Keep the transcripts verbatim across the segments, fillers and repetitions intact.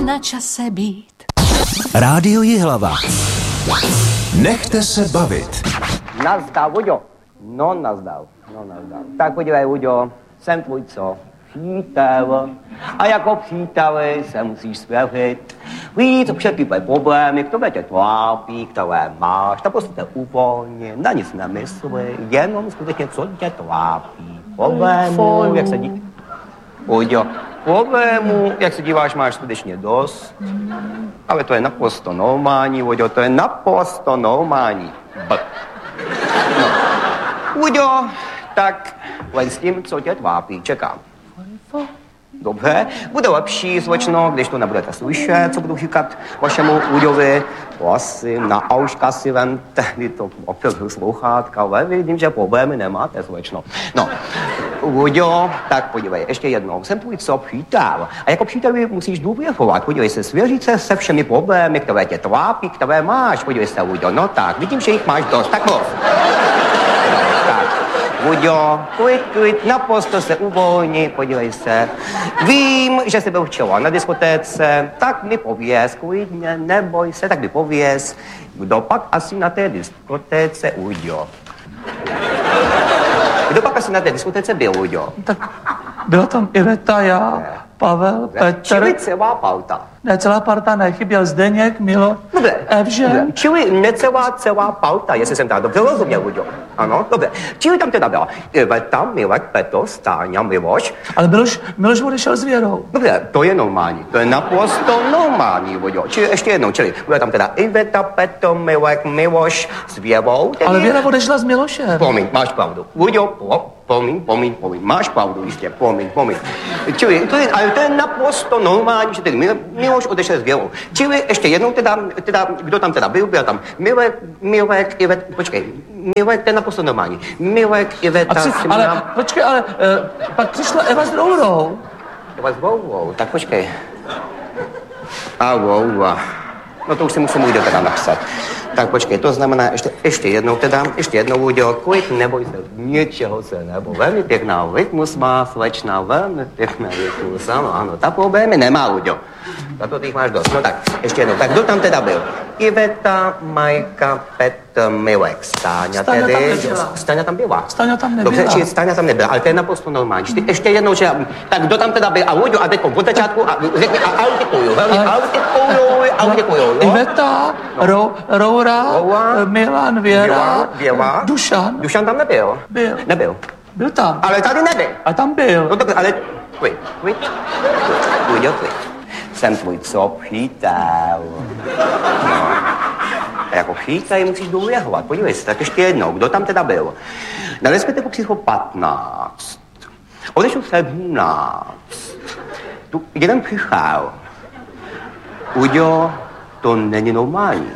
na čase být. Rádio Jihlava. Nechte se bavit. Nazdar, Uďo. No, nazdar. No, nazdar. Tak podívej, Uďo, jsem tvůj co? Přítel. A jako příteli se musíš svěřit. Víc všechny tvoje problémy, které tě trápí, které máš, tak prostě uvolně, na nic nemysli, jenom skutečně, co tě trápí. Problémů, jak se dí... Uďo, problémů, jak se díváš, máš skutečně dost. Ale to je naprosto normální, Uďo, to je naprosto normální. B. No. Uďo, tak len s tím, co tě trápí, čekám. Dobře, bude lepší, slečno, když to nebudete slyšet, co budu říkat vašemu Uďovi. Prosím, na auška si vem tehdy to opět sluchátka, ale vidím, že problémy nemáte, slečno. No, Uďo, tak podívej, ještě jednou, jsem tvůj co přítel. A jako příteli musíš důvěřovat, podívej se, svěřit se se všemi problémy, které tě trápí, které máš, podívej se, Uďo, no tak, vidím, že jich máš dost, tak moc. No, tak. Uďo, klid, klid, naprosto se uvolni, podívej se. Vím, že jsi byl včera na diskotéce, tak mi pověz, klidně, neboj se, tak mi pověz, kdo pak asi na té diskotéce, Uďo. Kdo pak asi na té diskotéce byl, Uďo? Tak byla tam Iveta, já, ne. Pavel, Petr. Čili celá parta. Ne, celá parta ne, chyběl Zdeněk, Milo, Dobre, Evžen. Dobre. Čili necelá celá parta, jestli jsem teda dobře rozuměl, Uďo. Ano, dobře. Čili tam teda byla Iveta, Milek, Petr, Stáňa, Miloš. Ale Miloš, Miloš odešel s Věrou. Dobře, to je normální, to je naprosto normální, Uďo. Čili ještě jednou, čili byla tam teda Iveta, Petr, Milek, Miloš s Věrou. Tedy... Ale Věra odešla s Milošem. Promiň, máš pravdu. Uďo, po, promiň, promiň, promiň, máš pravdu, jistě, promiň, promiň. Čili, to je, ale to je naprosto normální, že tedy Miloš odešel s Věrou. Čili ještě jednou teda, teda, kdo tam teda byl, byl tam Milek, Milek, Ivet, počkej, Milek, to je naprosto normální. Milek, Iveta, při, ale, nám... počkej, ale uh, pak přišla Eva s Rourou. Eva s Rourou, tak počkej. A Roura. No to už si musím Uďo teda napsat. Tak počkej, to znamená ještě, ještě jednou teda, ještě jednou Uďo, klid, neboj se, ničeho se nebo. Velmi pěkná rytmus má, slečna, velmi pěkná rytmus, ano, ano, ta problémy nemá, Uďo. Za to ty máš dost. No tak, ještě jednou, tak kdo tam teda byl? Iveta, Majka, Petr, Milek, Stáňa tedy. Stáňa tam byla. Stáňa tam nebyla. Dobře, či Stáňa tam nebyla, ale to je naprosto normální. Ty ještě jednou, že, tak kdo tam teda byl? A Uďo, a teď od začátku, a řekni, a autikuju, velmi autikuju, autikuju. Iveta, Ro, Roura, Milan, Věra, Věra, Dušan. Dušan tam nebyl. Byl. Nebyl. Byl tam. Ale tady nebyl. A tam byl. No dobře, ale klid, klid, Uďo, klid. Jsem tvůj co přítel. No. A jako přítel musíš důvěřovat. Podívej se, tak ještě jednou, kdo tam teda byl? Na diskotéku přišlo patnáct. Odešel sedmnáct. Tu jeden přišel. Uďo, to není normální.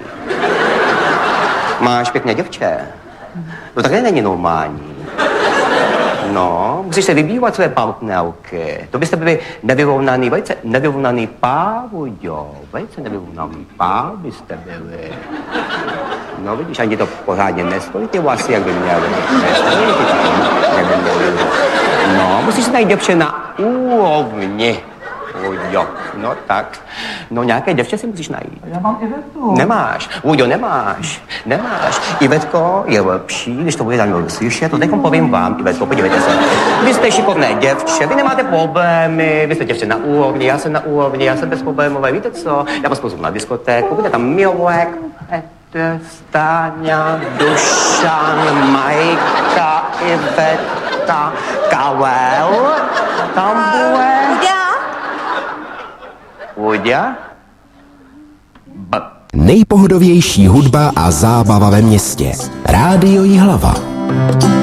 Máš pěkné děvče. To také není normální. No, musíš se vybívat své partnerky. To byste byli nevyrovnaný, velice nevyrovnaný pár, Uďo. Velice nevyrovnaný pár byste byli. No vidíš, ani to pořádně nestojí ty vlasy, jak by měli. Nestojí ty tak, jak by měli. No, musíš se najít děvče na úrovni. Uďo, no tak. No nějaké děvče si musíš najít. Já mám Ivetu. Nemáš. Uďo, nemáš. Nemáš. Ivetko je lepší, když to bude za mnou slyšet, to teďkom povím vám, Ivetko, podívejte se. Vy jste šikovné děvče, vy nemáte problémy, vy jste děvče na úrovni, já jsem na úrovni, já jsem bezproblémové, víte co? Já vás pozvu na diskotéku, bude tam Milek, Petr, Stáňa, Dušan, Majka, Iveta, Karel, tam bude... Uďa? B. Nejpohodovější hudba a zábava ve městě. Rádio Jihlava.